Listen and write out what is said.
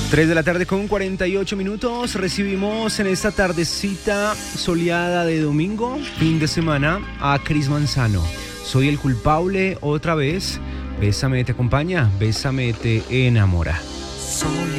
3 de la tarde con 48 minutos. Recibimos en esta tardecita soleada de domingo, fin de semana, a Cris Manzano. Soy el culpable otra vez. Bésame te acompaña, bésame te enamora. Soy